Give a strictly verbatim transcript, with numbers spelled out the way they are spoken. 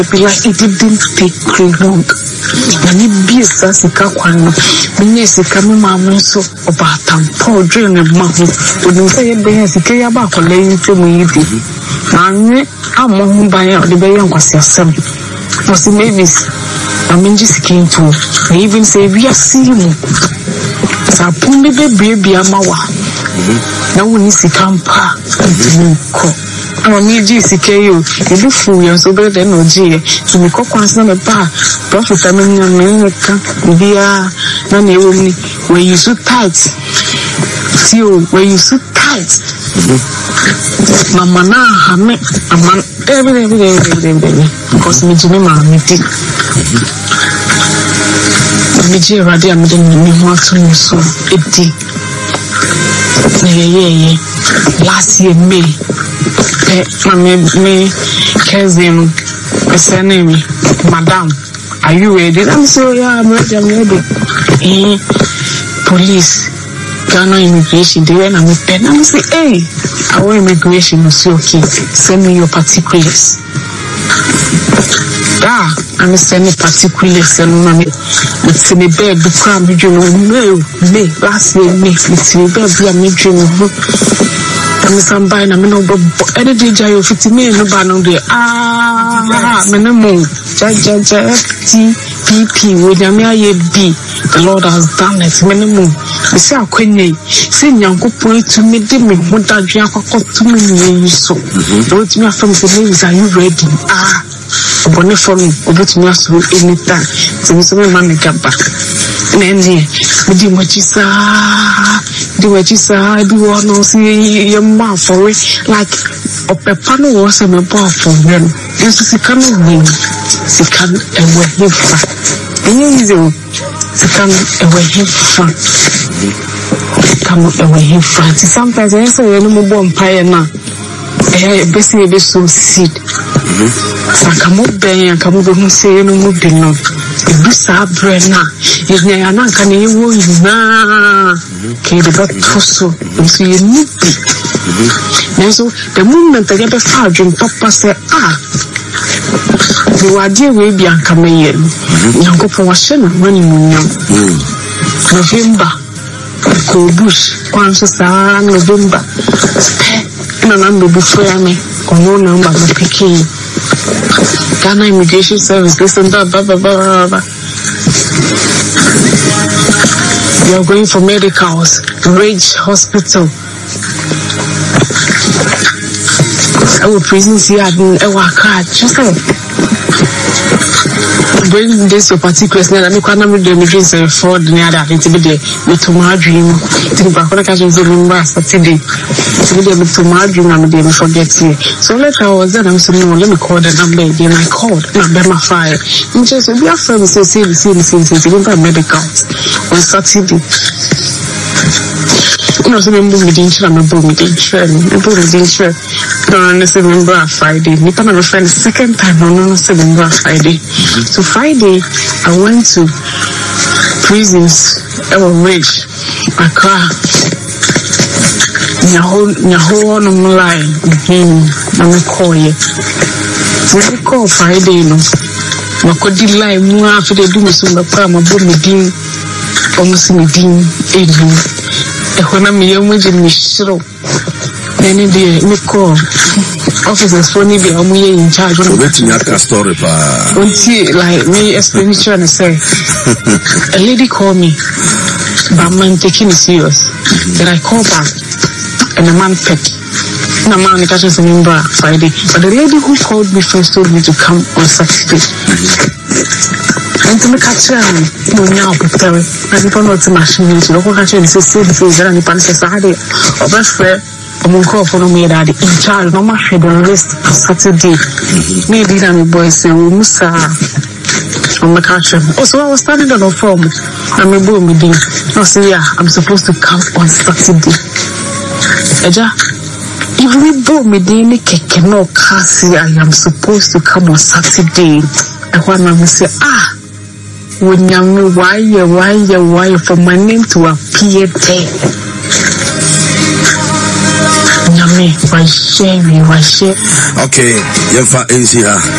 like it didn't take long. When you be a sassika one, when you see coming mamma so about time, poor dream and mamma, when you say a bear, the key about a lady to me. I'm on by the baby was your son. Was the babies? I mean, just came to even say, we are seeing you. So I put me baby, I'm our. Now we need to come pa. I need G C K U. You do fool, you're so better than no G. So we cook once on a bar. Profit, I mean, America, Via, Nanny, where you so tight. See you, where you so tight. Mamma, now, I'm a man every day, every day, every day, every day. Because me, Jimmy, me think. Me, Jay, Radia, me, me, want to know so. It yeah, yeah, yeah. Last year, May. Me, me, cousin, her name, Madam. Are you ready? I'm so, yeah, I'm ready, I'm ready. Eh, police, Ghana immigration, they went and me pen. I'm say, hey, our immigration was okay. Send me your particulars. Ah, I'm sending particulars and mommy. It's in the bed, the crime, you know, May, last year, May, it's in the bed, we are making. I'm some buying a minute, but any day, I fifty million, no there. Ah, minimum, Judge, T P P, with Yamia B. The Lord has done it, minimum. We say, I couldn't say, Yanko point to me, Demi, what that Yanko to me, so. Don't me from the names, are you ready? Ah. Bonnet for me, over to me anytime. So, Mister Man, get back. And then, we do what you say, do what you say, do what no see your mouth for it. Like, a pepano was a bar for them. This is a kind of win. She can away him fat. And you she can away him fat. Come away him fat. Sometimes I say, no more bomb pie now. Eh, basically, so seed. Sakamo ben kamo be say no mo bi no ebu sa brena yenya ya na nka ne wo ina ke de ba toso so ye ni bi so the moment I get fa adwun papa say ah the wadi we bi anka meye nyankopon wa hye na mani munyam November ko bush kwan so sa November na na mbe bu fo ya me kono na mba me pikin Ghana Immigration Service, listen, blah, blah, blah, blah, blah. You are going for medicals, Rage Hospital. I will present here at our card. Just like, bring this your particulars. Now, let me call them with the immigration for the other. It's a bit the tomorrow dream. It's a bit of remember Saturday. It's a bit of tomorrow dream. I'm going to forget you. So let I was there. I'm saying, no, let me call the number again. I called. I'm my fire. And just we are friends. So see, see, see, see. You don't medicals on Saturday. You know, so we move with the insurance. We move with the insurance. We move with the insurance. No, I say remember Friday. Me and my friend the second time. No, no, say remember Friday. So Friday, I went to prisons. I was rich. I cried. Nyaho, nyaho on my line. Hmm. I'm call you. So I call Friday. No. I could delay more after they do me some time. I bought me din. Almost me din. Eight. When I'm young, we didn't miss it. Any day, me call officers for me be in charge. Waiting at a story, like me explanation and say, a lady called me, but man taking it serious. Then I call back, and the man picked. And the man catches a member Friday, but the lady who called me first told me to come on Saturday. And to make a child, no, now, but tell me, I don't know to machine me to look at you and say, say the things that I'm going to say, Saturday, or best friend. I'm going to call for me that in charge, no matter the rest of Saturday. Maybe that my boy say, we must on my country. Also, I was standing on the phone. I'm a boy with him. I say, yeah, I'm supposed to come on Saturday. Eja, if we both me daily keke no kasi, I am supposed to come on Saturday. I want to say, ah, when you why, why, why, for my name to appear there. Okay, Yefa N C R.